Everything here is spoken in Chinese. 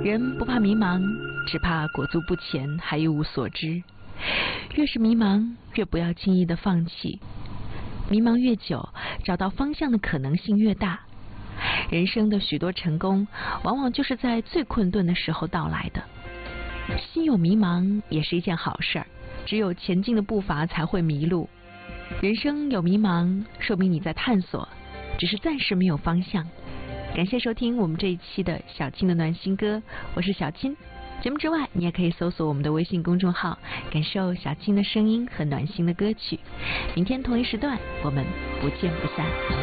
人不怕迷茫，只怕裹足不前，还一无所知。越是迷茫，越不要轻易的放弃。迷茫越久，找到方向的可能性越大。人生的许多成功，往往就是在最困顿的时候到来的。心有迷茫也是一件好事儿，只有前进的步伐才会迷路。人生有迷茫，说明你在探索，只是暂时没有方向。感谢收听我们这一期的小青的暖心歌，我是小青。节目之外，你也可以搜索我们的微信公众号，感受小青的声音和暖心的歌曲。明天同一时段，我们不见不散。